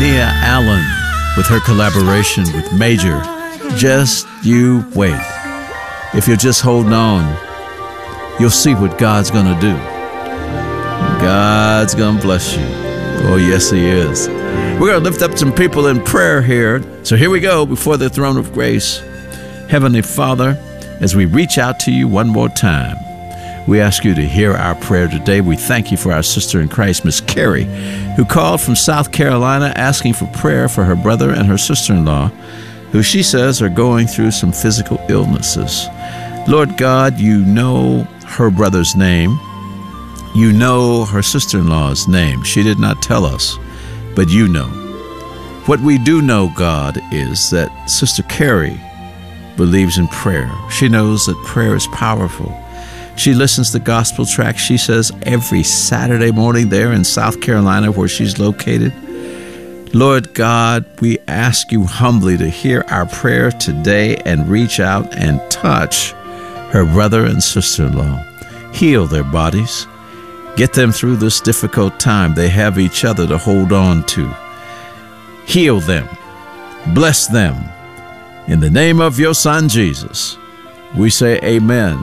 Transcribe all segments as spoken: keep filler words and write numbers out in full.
Nia Allen with her collaboration with Major. Just you wait. If you're just holding on, you'll see what God's going to do. God's going to bless you. Oh, yes, he is. We're going to lift up some people in prayer here. So here we go before the throne of grace. Heavenly Father, as we reach out to you one more time, we ask you to hear our prayer today. We thank you for our sister in Christ, Miss Carrie, who called from South Carolina asking for prayer for her brother and her sister-in-law, who she says are going through some physical illnesses. Lord God, you know her brother's name. You know her sister-in-law's name. She did not tell us, but you know. What we do know, God, is that Sister Carrie believes in prayer. She knows that prayer is powerful. She listens to gospel tracks, she says, every Saturday morning there in South Carolina where she's located. Lord God, we ask you humbly to hear our prayer today and reach out and touch her brother and sister-in-law. Heal their bodies. Get them through this difficult time. They have each other to hold on to. Heal them. Bless them. In the name of your Son, Jesus, we say amen.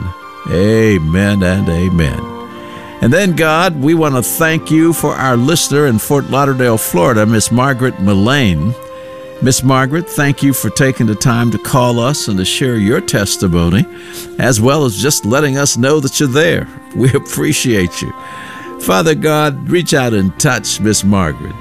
Amen and amen. And then, God, we want to thank you for our listener in Fort Lauderdale, Florida, Miss Margaret Mullane. Miss Margaret, thank you for taking the time to call us and to share your testimony, as well as just letting us know that you're there. We appreciate you. Father God, reach out and touch Miss Margaret.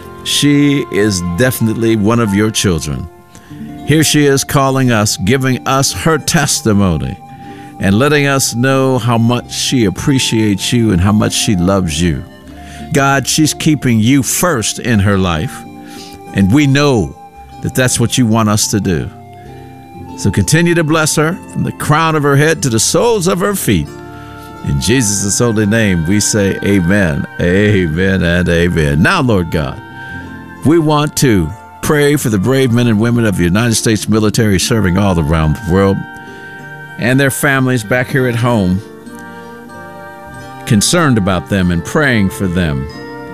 She is definitely one of your children. Here she is calling us, giving us her testimony, and letting us know how much she appreciates you and how much she loves you. God, she's keeping you first in her life, and we know that that's what you want us to do. So continue to bless her from the crown of her head to the soles of her feet. In Jesus' holy name, we say amen, amen, and amen. Now, Lord God, we want to pray for the brave men and women of the United States military serving all around the world, and their families back here at home, concerned about them and praying for them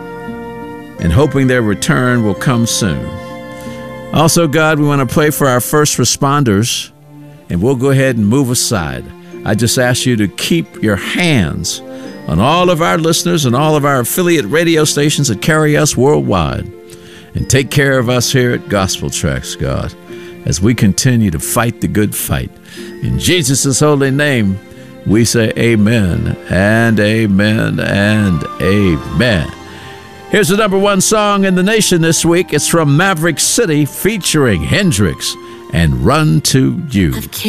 and hoping their return will come soon. Also, God, we want to pray for our first responders, and we'll go ahead and move aside. I just ask you to keep your hands on all of our listeners and all of our affiliate radio stations that carry us worldwide, and take care of us here at Gospel Tracks, God, as we continue to fight the good fight. In Jesus' holy name, we say amen and amen and amen. Here's the number one song in the nation this week. It's from Maverick City featuring Hendrix and Run to You.